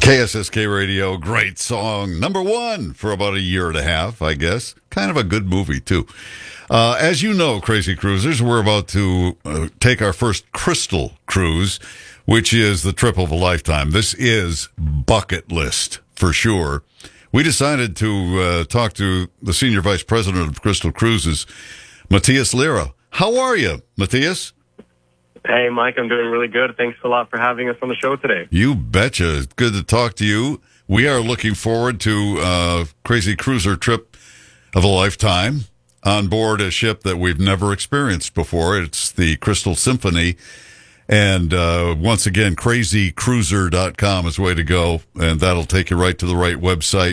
KSSK Radio, great song. Number one for about a year and a half, I guess. Kind of a good movie, too. As you know, Crazy Cruisers, we're about to take our first Crystal cruise, which is the trip of a lifetime. This is bucket list, for sure. We decided to talk to the Senior Vice President of Crystal Cruises, Matthias Lira. How are you, Matthias? Hey, Mike, I'm doing really good. Thanks a lot for having us on the show today. You betcha. It's good to talk to you. We are looking forward to a crazy cruiser trip of a lifetime on board a ship that we've never experienced before. It's the Crystal Symphony. And once again, crazycruiser.com is the way to go. And that'll take you right to the right website,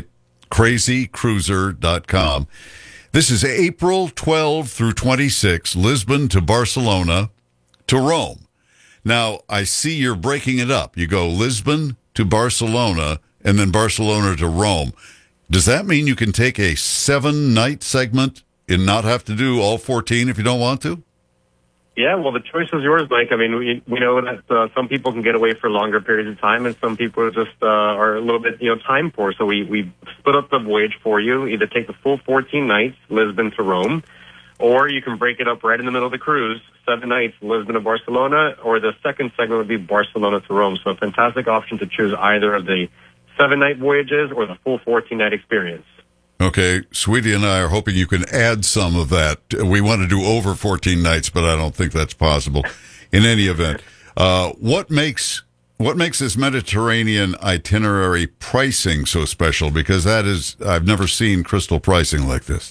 crazycruiser.com. This is April 12 through 26, Lisbon to Barcelona to Rome. Now, I see you're breaking it up. You go Lisbon to Barcelona and then Barcelona to Rome. Does that mean you can take a 7-night segment and not have to do all 14 if you don't want to? Yeah, well, the choice is yours, Mike. I mean, we know that some people can get away for longer periods of time, and some people just are a little bit, time poor. So we split up the voyage for you. Either take the full 14 nights, Lisbon to Rome, or you can break it up right in the middle of the cruise, 7 nights, Lisbon to Barcelona, or the second segment would be Barcelona to Rome. So a fantastic option to choose either of the 7-night voyages or the full 14-night experience. Okay, Sweetie and I are hoping you can add some of that. We want to do over 14 nights, but I don't think that's possible. In any event, what makes this Mediterranean itinerary pricing so special? Because I've never seen Crystal pricing like this.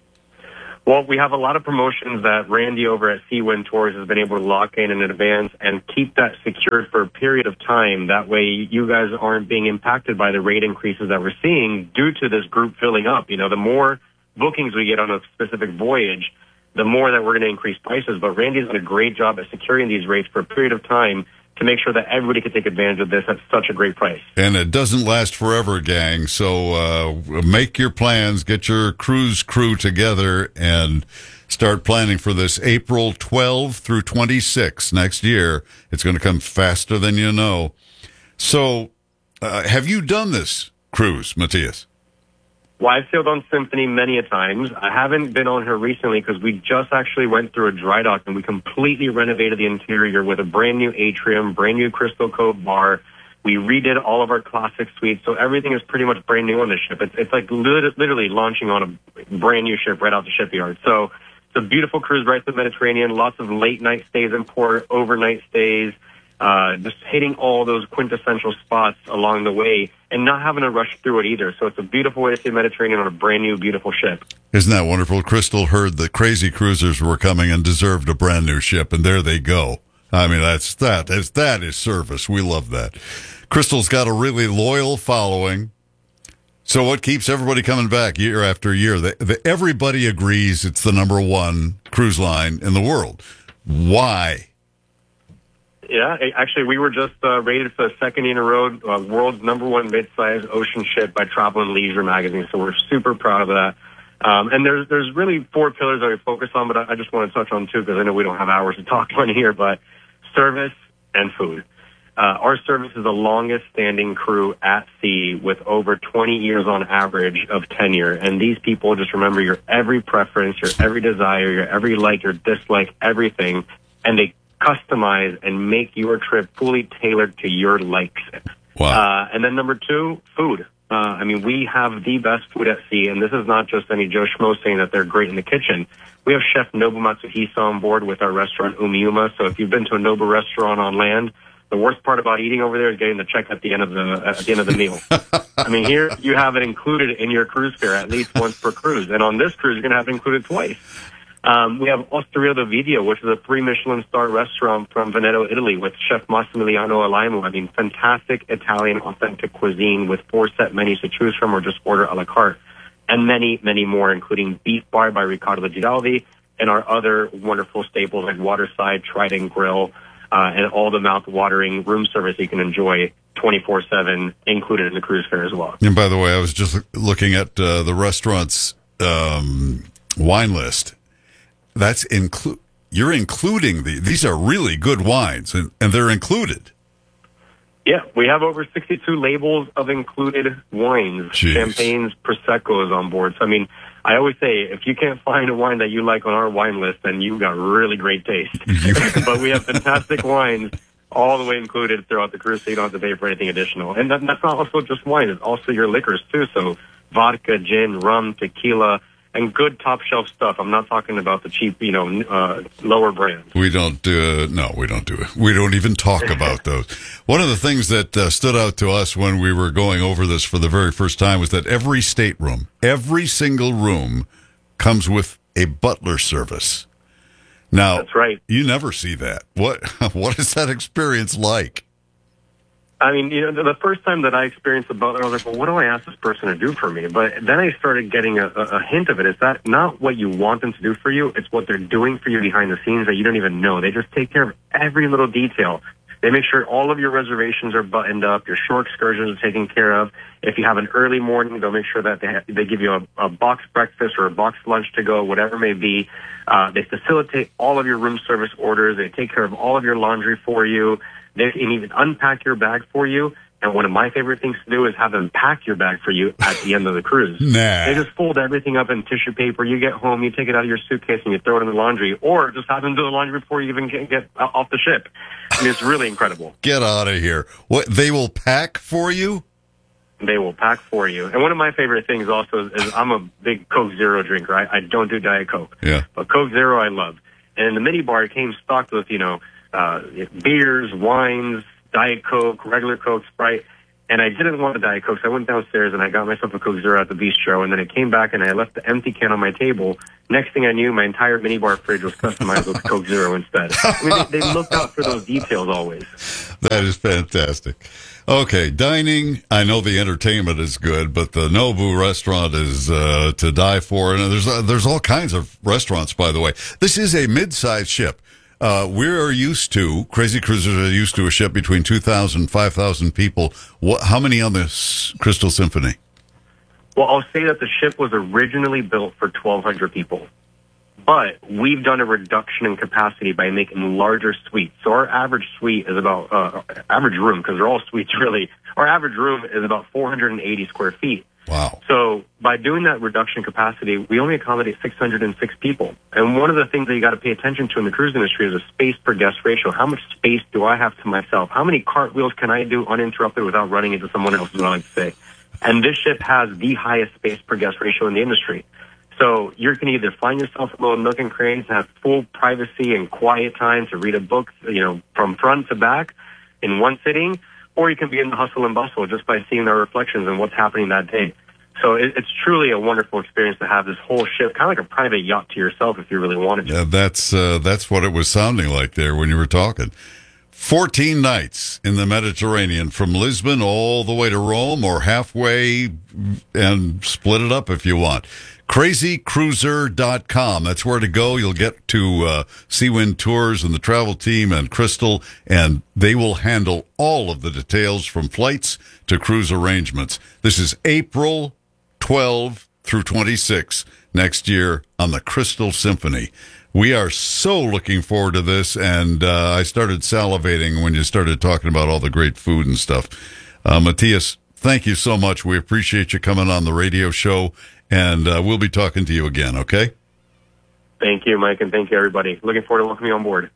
Well, we have a lot of promotions that Randy over at Seawind Tours has been able to lock in advance and keep that secured for a period of time. That way you guys aren't being impacted by the rate increases that we're seeing due to this group filling up. The more bookings we get on a specific voyage, the more that we're going to increase prices. But Randy's done a great job at securing these rates for a period of time to make sure that everybody can take advantage of this at such a great price. And it doesn't last forever, gang. So make your plans, get your cruise crew together, and start planning for this April 12 through 26 next year. It's going to come faster than you know. So have you done this cruise, Matthias? Well, I've sailed on Symphony many a times. I haven't been on her recently because we just actually went through a dry dock and we completely renovated the interior with a brand new atrium, brand new Crystal Cove bar. We redid all of our classic suites, so everything is pretty much brand new on the ship. It's like literally launching on a brand new ship right out the shipyard. So it's a beautiful cruise right to the Mediterranean, lots of late-night stays in port, overnight stays, just hitting all those quintessential spots along the way and not having to rush through it either. So it's a beautiful way to see the Mediterranean on a brand new, beautiful ship. Isn't that wonderful? Crystal heard that Crazy Cruisers were coming and deserved a brand new ship, and there they go. I mean, that is service. We love that. Crystal's got a really loyal following. So what keeps everybody coming back year after year? Everybody agrees it's the number one cruise line in the world. Why? Yeah, actually, we were just rated for the second year in a row, world's number one mid-sized ocean ship by Travel and Leisure magazine. So we're super proud of that. And there's really 4 pillars that we focus on, but I just want to touch on 2 because I know we don't have hours to talk on here. But service and food. Our service is the longest standing crew at sea with over 20 years on average of tenure. And these people just remember your every preference, your every desire, your every like, your dislike, everything. And they customize and make your trip fully tailored to your likes. Wow. And then number 2, food. We have the best food at sea, and this is not just any Joe Schmo saying that they're great in the kitchen. We have Chef Nobu Matsuhisa on board with our restaurant Umiuma. So if you've been to a Nobu restaurant on land, the worst part about eating over there is getting the check at the end of the meal. Here you have it included in your cruise fare at least once per cruise, and on this cruise you're going to have it included twice. We have Osteria del Video, which is a 3 Michelin star restaurant from Veneto, Italy, with Chef Massimiliano Alaimo. Fantastic Italian authentic cuisine with 4 set menus to choose from or just order a la carte. And many, many more, including Beef Bar by Riccardo Giraldi and our other wonderful staples like Waterside, Trident Grill, and all the mouth-watering room service you can enjoy 24/7, included in the cruise fare as well. And by the way, I was just looking at the restaurant's wine list. You're including these are really good wines, and they're included. Yeah, we have over 62 labels of included wines, Jeez. champagnes, Prosecco's on board. So, I mean, I always say, if you can't find a wine that you like on our wine list, then you've got really great taste. But we have fantastic wines all the way included throughout the cruise, so you don't have to pay for anything additional. And that's not also just wine. It's also your liquors, too. So vodka, gin, rum, tequila, and good top-shelf stuff. I'm not talking about the cheap, lower brands. We don't do it. We don't even talk about those. One of the things that stood out to us when we were going over this for the very first time was that every stateroom, every single room, comes with a butler service. Now, That's right. You never see that. What is that experience like? I mean, the first time that I experienced the butler, I was like, well, what do I ask this person to do for me? But then I started getting a hint of it. Is that not what you want them to do for you? It's what they're doing for you behind the scenes that you don't even know. They just take care of every little detail. They make sure all of your reservations are buttoned up, your shore excursions are taken care of. If you have an early morning, they'll make sure that they give you a box breakfast or a box lunch to go, whatever it may be. They facilitate all of your room service orders. They take care of all of your laundry for you. They can even unpack your bag for you. And one of my favorite things to do is have them pack your bag for you at the end of the cruise. Nah. They just fold everything up in tissue paper. You get home, you take it out of your suitcase, and you throw it in the laundry. Or just have them do the laundry before you even get off the ship. I mean, it's really incredible. Get out of here. What, they will pack for you? They will pack for you. And one of my favorite things also is I'm a big Coke Zero drinker. I don't do Diet Coke. Yeah. But Coke Zero I love. And in the minibar, it came stocked with, beers, wines, Diet Coke, regular Coke, Sprite. And I didn't want a Diet Coke, so I went downstairs and I got myself a Coke Zero at the bistro. And then it came back and I left the empty can on my table. Next thing I knew, my entire minibar fridge was customized with Coke Zero instead. I mean, they looked out for those details always. That is fantastic. Okay, dining. I know the entertainment is good, but the Nobu restaurant is to die for. And there's all kinds of restaurants, by the way. This is a mid-sized ship. We're used to, Crazy Cruisers are used to a ship between 2,000 and 5,000 people. How many on the Crystal Symphony? Well, I'll say that the ship was originally built for 1,200 people. But we've done a reduction in capacity by making larger suites. So our average suite is about, average room, because they're all suites really, our average room is about 480 square feet. Wow. So by doing that reduction capacity, we only accommodate 606 people. And one of the things that you got to pay attention to in the cruise industry is a space per guest ratio. How much space do I have to myself? How many cartwheels can I do uninterrupted without running into someone else, is what I like to say. And this ship has the highest space per guest ratio in the industry. So you can either find yourself a little nook and cranny to have full privacy and quiet time to read a book, from front to back in one sitting, or you can be in the hustle and bustle just by seeing our reflections and what's happening that day. So it's truly a wonderful experience to have this whole ship, kind of like a private yacht to yourself if you really wanted to. Yeah, that's what it was sounding like there when you were talking. 14 nights in the Mediterranean from Lisbon all the way to Rome, or halfway, and split it up if you want. CrazyCruiser.com. That's where to go. You'll get to Seawind Tours and the travel team and Crystal, and they will handle all of the details from flights to cruise arrangements. This is April 12 through 26 next year on the Crystal Symphony. We are so looking forward to this, and I started salivating when you started talking about all the great food and stuff. Matthias, thank you so much. We appreciate you coming on the radio show, and we'll be talking to you again, okay? Thank you, Mike, and thank you, everybody. Looking forward to welcoming you on board.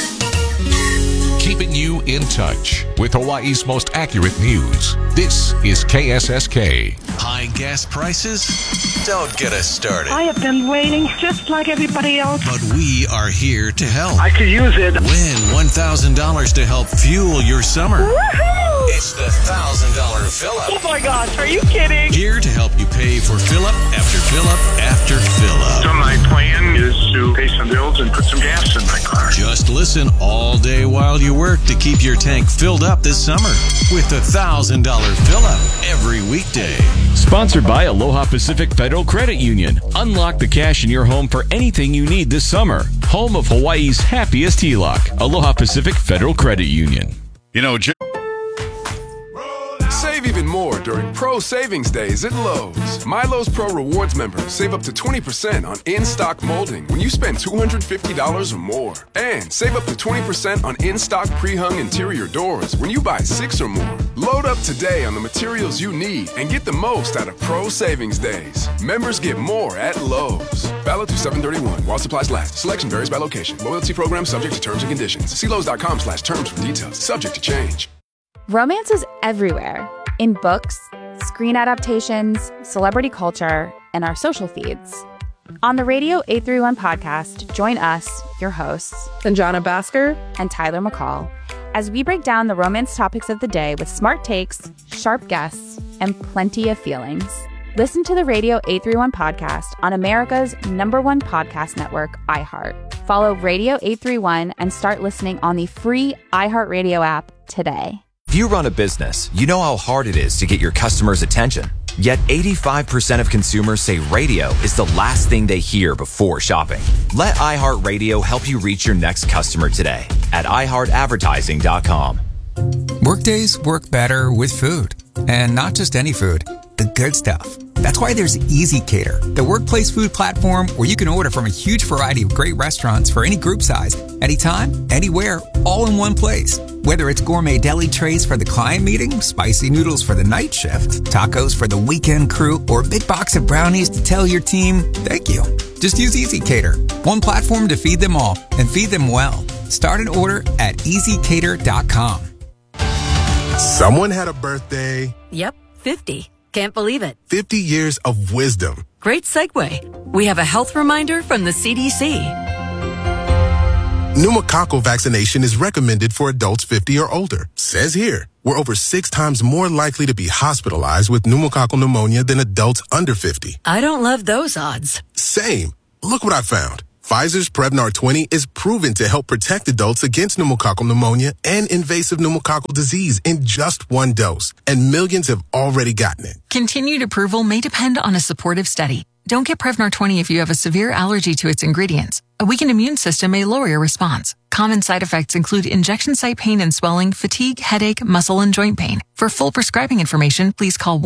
Keeping you in touch with Hawaii's most accurate news. This is KSSK. High gas prices? Don't get us started. I have been waiting just like everybody else. But we are here to help. I could use it. Win $1,000 to help fuel your summer. Woohoo! It's the $1,000 fill-up. Oh my gosh, are you kidding? Here to help you pay for fill-up after fill-up after fill-up. So my plan is to pay some bills and put some gas in my car. Just listen all day while you work to keep your tank filled up this summer with the $1,000 fill-up every weekday. Sponsored by Aloha Pacific Federal Credit Union. Unlock the cash in your home for anything you need this summer. Home of Hawaii's happiest HELOC. Aloha Pacific Federal Credit Union. You know, Save even even more during Pro Savings Days at Lowe's. My Lowe's Pro Rewards members save up to 20% on in-stock molding when you spend $250 or more. And save up to 20% on in-stock pre-hung interior doors when you buy 6 or more. Load up today on the materials you need and get the most out of Pro Savings Days. Members get more at Lowe's. Valid through 7/31 while supplies last. Selection varies by location. Loyalty program subject to terms and conditions. See Lowe's.com/terms for details. Subject to change. Romance is everywhere. In books, screen adaptations, celebrity culture, and our social feeds. On the Radio 831 podcast, join us, your hosts, Sanjana Bhaskar and Tyler McCall, as we break down the romance topics of the day with smart takes, sharp guests, and plenty of feelings. Listen to the Radio 831 podcast on America's #1 podcast network, iHeart. Follow Radio 831 and start listening on the free iHeartRadio app today. If you run a business, you know how hard it is to get your customers' attention. Yet 85% of consumers say radio is the last thing they hear before shopping. Let iHeartRadio help you reach your next customer today at iHeartAdvertising.com. Workdays work better with food. And not just any food, the good stuff. That's why there's Easy Cater, the workplace food platform where you can order from a huge variety of great restaurants for any group size, anytime, anywhere, all in one place. Whether it's gourmet deli trays for the client meeting, spicy noodles for the night shift, tacos for the weekend crew, or a big box of brownies to tell your team, thank you. Just use Easy Cater, one platform to feed them all and feed them well. Start an order at easycater.com. Someone had a birthday. Yep, 50. Can't believe it. 50 years of wisdom. Great segue. We have a health reminder from the CDC. Pneumococcal vaccination is recommended for adults 50 or older. Says here, we're over 6 times more likely to be hospitalized with pneumococcal pneumonia than adults under 50. I don't love those odds. Same. Look what I found. Pfizer's Prevnar 20 is proven to help protect adults against pneumococcal pneumonia and invasive pneumococcal disease in just 1 dose, and millions have already gotten it. Continued approval may depend on a supportive study. Don't get Prevnar 20 if you have a severe allergy to its ingredients. A weakened immune system may lower your response. Common side effects include injection site pain and swelling, fatigue, headache, muscle, and joint pain. For full prescribing information, please call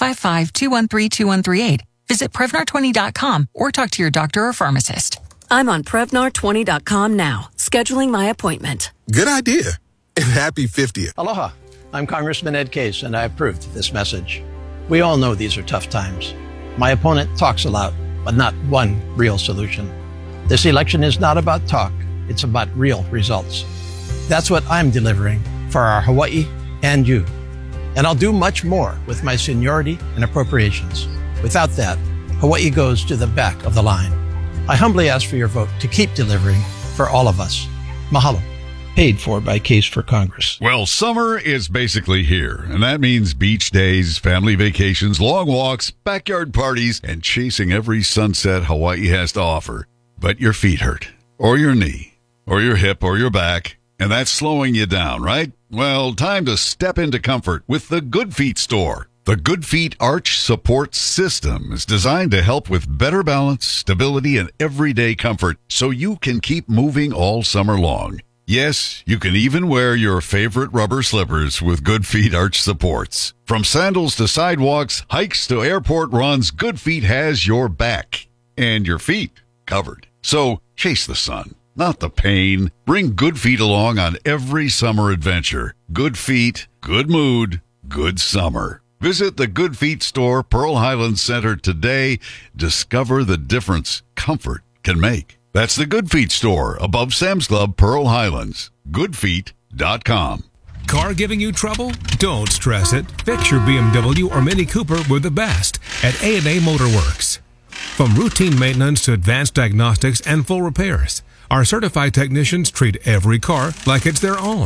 1-855-213-2138. Visit Prevnar20.com or talk to your doctor or pharmacist. I'm on Prevnar20.com now, scheduling my appointment. Good idea. And happy 50th. Aloha. I'm Congressman Ed Case, and I approved this message. We all know these are tough times. My opponent talks a lot, but not one real solution. This election is not about talk. It's about real results. That's what I'm delivering for our Hawaii and you. And I'll do much more with my seniority and appropriations. Without that, Hawaii goes to the back of the line. I humbly ask for your vote to keep delivering for all of us. Mahalo. Paid for by Case for Congress. Well, summer is basically here, and that means beach days, family vacations, long walks, backyard parties, and chasing every sunset Hawaii has to offer. But your feet hurt, or your knee, or your hip, or your back, and that's slowing you down, right? Well, time to step into comfort with the Good Feet store. The Good Feet Arch Support System is designed to help with better balance, stability, and everyday comfort so you can keep moving all summer long. Yes, you can even wear your favorite rubber slippers with Good Feet Arch Supports. From sandals to sidewalks, hikes to airport runs, Good Feet has your back and your feet covered. So chase the sun, not the pain. Bring Good Feet along on every summer adventure. Good Feet, good mood, good summer. Visit the Good Feet store, Pearl Highlands Center today. Discover the difference comfort can make. That's the Good Feet store, above Sam's Club, Pearl Highlands. Goodfeet.com. Car giving you trouble? Don't stress it. Fix your BMW or Mini Cooper with the best at A&A Motorworks. From routine maintenance to advanced diagnostics and full repairs, our certified technicians treat every car like it's their own.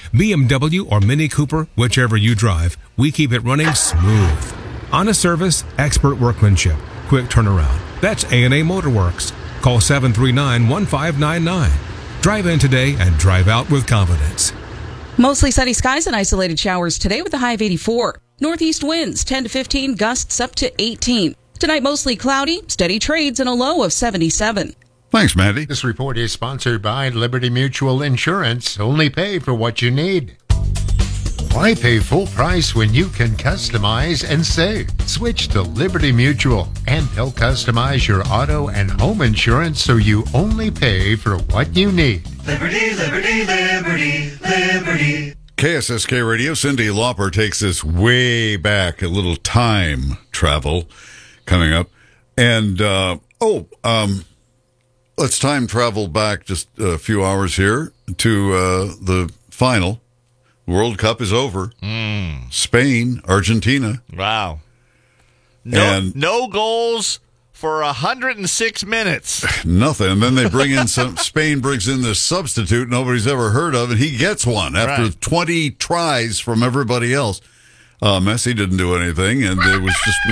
BMW or Mini Cooper, whichever you drive, we keep it running smooth. Honest service, expert workmanship, quick turnaround. That's A&A Motorworks. Call 739-1599. Drive in today and drive out with confidence. Mostly sunny skies and isolated showers today with a high of 84. Northeast winds 10 to 15, gusts up to 18. Tonight mostly cloudy, steady trades and a low of 77. Thanks, Mandy. This report is sponsored by Liberty Mutual Insurance. Only pay for what you need. Why pay full price when you can customize and save? Switch to Liberty Mutual, and they'll customize your auto and home insurance so you only pay for what you need. Liberty, liberty, liberty, liberty. KSSK Radio, Cyndi Lauper takes us way back, a little time travel coming up. And, let's time travel back just a few hours here to the final. World Cup is over. Spain, Argentina. Wow. No goals for 106 minutes. Nothing. And then they bring in Spain brings in this substitute nobody's ever heard of, and he gets one after 20 tries from everybody else. Messi didn't do anything, and it was just...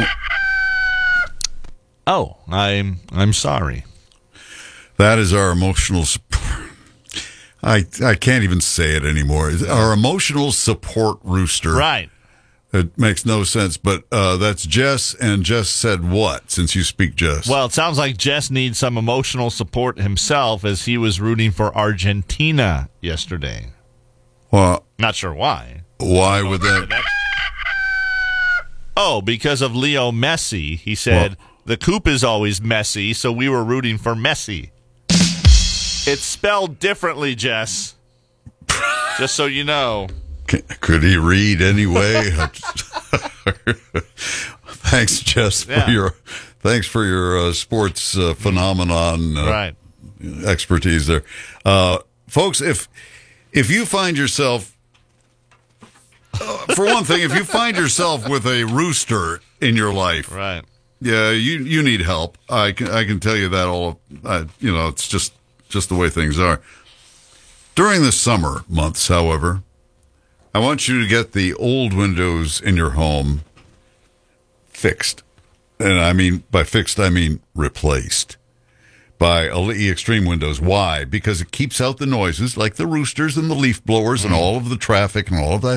Oh, I'm sorry. That is our emotional support. I can't even say it anymore. Our emotional support rooster. Right. It makes no sense, but that's Jess, and Jess said what, since you speak Jess? Well, it sounds like Jess needs some emotional support himself as he was rooting for Argentina yesterday. Well, not sure why. Why would that? Oh, because of Leo Messi. He said, the coop is always messy, so we were rooting for Messi. It's spelled differently, Jess. Just so you know. Could he read anyway? Thanks, Jess, for your sports phenomenon expertise there, folks. If you find yourself, for one thing, if you find yourself with a rooster in your life, right? Yeah, you need help. I can tell you that it's just the way things are. During the summer months, however, I want you to get the old windows in your home fixed. And by fixed, I mean replaced by Ali'i Extreme Windows. Why? Because it keeps out the noises like the roosters and the leaf blowers and all of the traffic and all of that